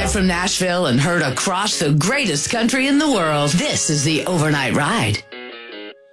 Live from Nashville and heard across the greatest country in the world, this is the Overnight Ride.